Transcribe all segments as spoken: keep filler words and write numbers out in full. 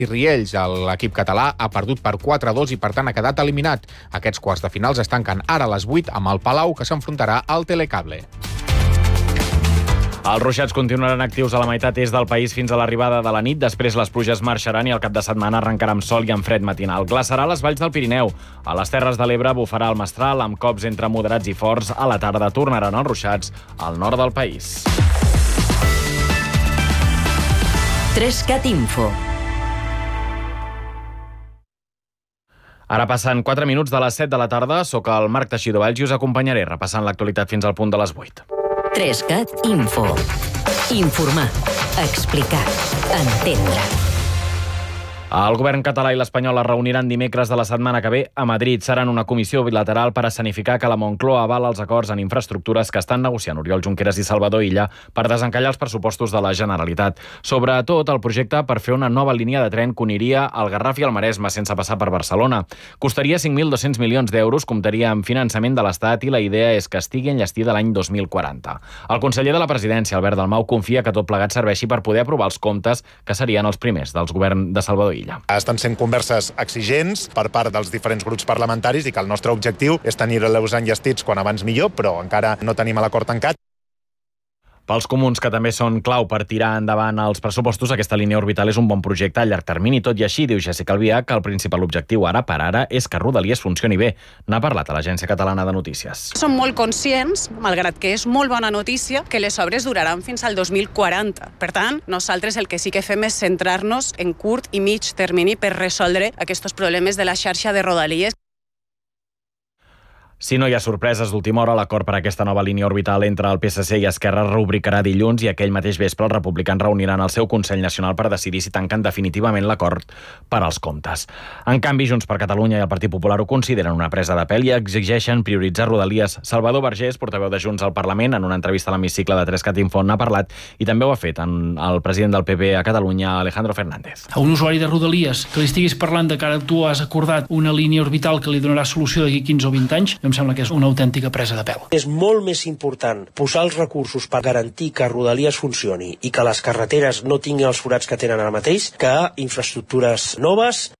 i Riells. L'equip català ha perdut per quatre a dos i, per tant, ha quedat eliminat. Aquests quarts de finals es tanquen ara a les vuit amb el Palau, que s'enfrontarà al Telecable. Els ruixats continuaran actius a la meitat est del país fins a l'arribada de la nit. Després les pluges marxaran i el cap de setmana arrencarà amb sol i amb fred matinal. Glaçarà les valls del Pirineu. A les Terres de l'Ebre bufarà el mestral amb cops entre moderats i forts. A la tarda tornaran els ruixats al nord del país. Trescat Info. Ara passen quatre minuts de les set de la tarda. Soc el Marc Teixidor Valls i us acompanyaré repassant l'actualitat fins al punt de les vuit. Trescat Info. Informar, explicar, entendre. El govern català i l'espanyol es reuniran dimecres de la setmana que ve a Madrid. Seran una comissió bilateral per escenificar que la Moncloa avala els acords en infraestructures que estan negociant Oriol Junqueras i Salvador Illa per desencallar els pressupostos de la Generalitat. Sobretot el projecte per fer una nova línia de tren que uniria el Garraf i el Maresme sense passar per Barcelona. Costaria cinc mil dos-cents milions d'euros, comptaria amb finançament de l'Estat i la idea és que estigui enllestida l'any dos mil quaranta. El conseller de la Presidència, Albert Dalmau, confia que tot plegat serveixi per poder aprovar els comptes que serien els primers dels governs de Salvador Illa. Estan sent converses exigents per part dels diferents grups parlamentaris i que el nostre objectiu és tenir-los enllestits quan abans millor, però encara no tenim l'acord tancat. Pels comuns, que també són clau per tirar endavant els pressupostos, aquesta línia orbital és un bon projecte a llarg termini. Tot i així, diu Jessica Albiach, que el principal objectiu ara per ara és que Rodalies funcioni bé. N'ha parlat a l'Agència Catalana de Notícies. Som molt conscients, malgrat que és molt bona notícia, que les obres duraran fins al dos mil quaranta. Per tant, nosaltres el que sí que fem és centrar-nos en curt i mig termini per resoldre aquests problemes de la xarxa de Rodalies. Si no hi ha sorpreses d'última hora, l'acord per a aquesta nova línia orbital entre el P S C i Esquerra es rubricarà dilluns i aquell mateix vespre els republicans reuniran el seu Consell Nacional per decidir si tanquen definitivament l'acord per als comptes. En canvi, Junts per Catalunya i el Partit Popular ho consideren una presa de pèl i exigeixen prioritzar Rodalies. Salvador Vergés, portaveu de Junts al Parlament, en una entrevista a l'hemicicle de Trescat Info n'ha parlat i també ho ha fet en el president del P P a Catalunya, Alejandro Fernández. A un usuari de Rodalies que li estiguis parlant de que ara tu has acordat una línia orbital que li donarà solució d'aquí quinze o vint anys, em sembla que és una autèntica presa de pèl. És molt més important posar els recursos per garantir que Rodalies funcioni i que les carreteres no tinguin els forats que tenen ara mateix que infraestructures noves.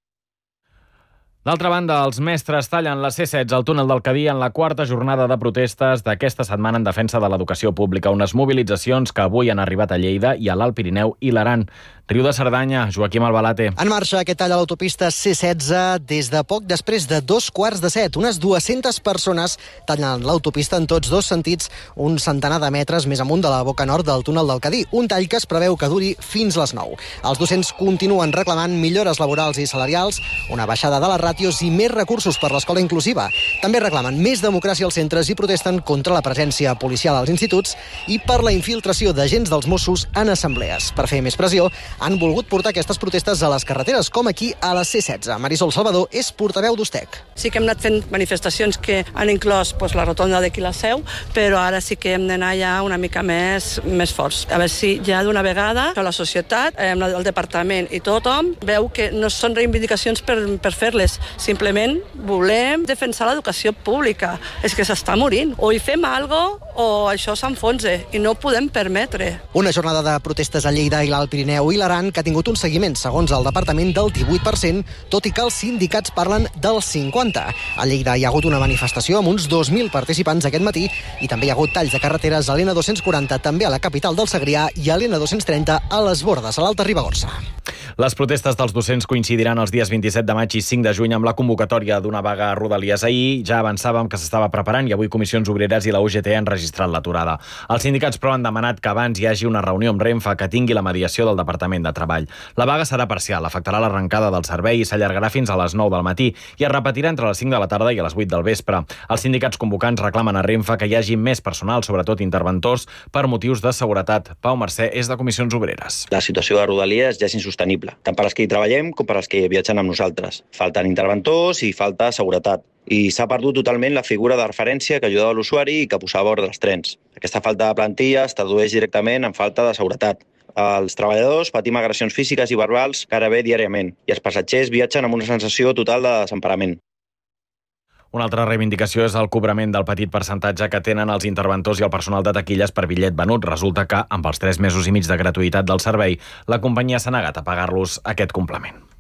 D'altra banda, els mestres tallen la C setze al túnel del Cadí en la quarta jornada de protestes d'aquesta setmana en defensa de l'educació pública. Unes mobilitzacions que avui han arribat a Lleida i a l'Alt Pirineu i l'Aran. Riu de Cerdanya, Joaquim Albalate. En marxa aquest tall a l'autopista C setze des de poc després de dos quarts de set. Unes dues-centes persones tallen l'autopista en tots dos sentits, un centenar de metres més amunt de la boca nord del túnel del Cadí. Un tall que es preveu que duri fins les nou. Els docents continuen reclamant millores laborals i salarials, una baixada de les ràtios i més recursos per l'escola inclusiva. També reclamen més democràcia als centres i protesten contra la presència policial als instituts i per la infiltració d'agents dels Mossos en assemblees. Per fer més pressió, han volgut portar aquestes protestes a les carreteres, com aquí a la C setze. Marisol Salvador és portaveu d'Ustec. Sí que hem anat fent manifestacions que han inclòs pues, la rotonda d'aquí la Seu, però ara sí que hem d'anar ja una mica més, més forts. A veure si ja d'una vegada la societat, el departament i tothom veu que no són reivindicacions per, per fer-les. Simplement volem defensar l'educació pública. És que s'està morint. O hi fem alguna cosa o això s'enfonsa i no ho podem permetre. Una jornada de protestes a Lleida i l'Alt Pirineu i l'Aran que ha tingut un seguiment, segons el departament, del divuit per cent, tot i que els sindicats parlen del cinquanta. A Lleida hi ha hagut una manifestació amb uns dos mil participants aquest matí i també hi ha hagut talls de carreteres a l'N dos-cents quaranta, també a la capital del Segrià, i a l'N dos-cents trenta a les Bordes, a l'Alta Ribagorça. Les protestes dels docents coincidiran els dies vint-i-set de maig i cinc de juny amb la convocatòria d'una vaga a Rodalies. Ahir ja avançàvem que s'estava preparant i avui Comissions Obreres i la U G T han registrat l'aturada. Els sindicats, però, han demanat que abans hi hagi una reunió amb Renfe que tingui la mediació del Departament de Treball. La vaga serà parcial, afectarà l'arrencada del servei i s'allargarà fins a les nou del matí i es repetirà entre les cinc de la tarda i a les vuit del vespre. Els sindicats convocants reclamen a Renfe que hi hagi més personal, sobretot interventors, per motius de seguretat. Pau Mercè és de Comissions Obreres. La situació de Rodalies ja és insostenible, tant per als que hi treballem com per als que viatgen amb nosaltres. Falten interventors i falta seguretat. I s'ha perdut totalment la figura de referència que ajudava l'usuari i que posava ordre als trens. Aquesta falta de plantilla es tradueix directament en falta de seguretat. Els treballadors patim agressions físiques i verbals gairebé diàriament i els passatgers viatgen amb una sensació total de desemparament. Una altra reivindicació és el cobrament del petit percentatge que tenen els interventors i el personal de taquilles per bitllet venut. Resulta que, amb els tres mesos i mig de gratuïtat del servei, la companyia s'ha negat a pagar-los aquest complement.